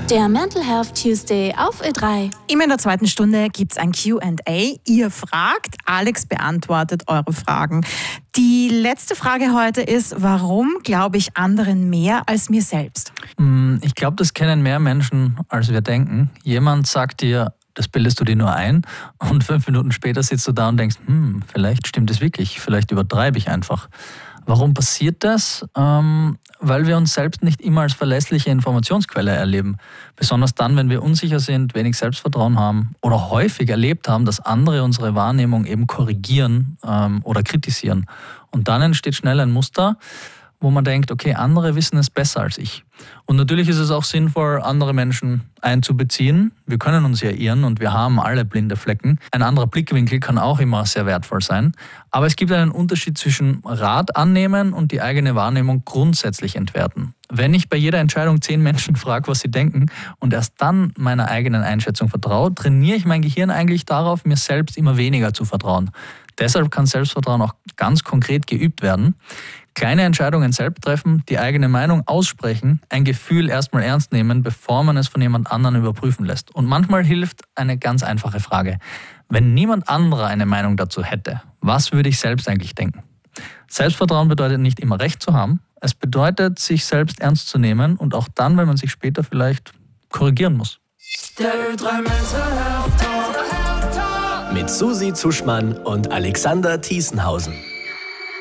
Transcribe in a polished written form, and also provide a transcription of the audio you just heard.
Der Mental Health Tuesday auf Ö3. Immer in der zweiten Stunde gibt es ein Q&A. Ihr fragt, Alex beantwortet eure Fragen. Die letzte Frage heute ist, warum glaube ich anderen mehr als mir selbst? Ich glaube, das kennen mehr Menschen, als wir denken. Jemand sagt dir, das bildest du dir nur ein, und 5 Minuten später sitzt du da und denkst, vielleicht stimmt es wirklich, vielleicht übertreibe ich einfach. Warum passiert das? Weil wir uns selbst nicht immer als verlässliche Informationsquelle erleben. Besonders dann, wenn wir unsicher sind, wenig Selbstvertrauen haben oder häufig erlebt haben, dass andere unsere Wahrnehmung eben korrigieren oder kritisieren. Und dann entsteht schnell ein Muster, wo man denkt, okay, andere wissen es besser als ich. Und natürlich ist es auch sinnvoll, andere Menschen einzubeziehen. Wir können uns ja irren und wir haben alle blinde Flecken. Ein anderer Blickwinkel kann auch immer sehr wertvoll sein. Aber es gibt einen Unterschied zwischen Rat annehmen und die eigene Wahrnehmung grundsätzlich entwerten. Wenn ich bei jeder Entscheidung 10 Menschen frage, was sie denken und erst dann meiner eigenen Einschätzung vertraue, trainiere ich mein Gehirn eigentlich darauf, mir selbst immer weniger zu vertrauen. Deshalb kann Selbstvertrauen auch ganz konkret geübt werden. Kleine Entscheidungen selbst treffen, die eigene Meinung aussprechen, ein Gefühl erstmal ernst nehmen, bevor man es von jemand anderem überprüfen lässt. Und manchmal hilft eine ganz einfache Frage. Wenn niemand anderer eine Meinung dazu hätte, was würde ich selbst eigentlich denken? Selbstvertrauen bedeutet nicht immer Recht zu haben. Es bedeutet, sich selbst ernst zu nehmen und auch dann, wenn man sich später vielleicht korrigieren muss. Der Ö3 Mental Health Talk mit Susi Zuschmann und Alexander Thiesenhausen.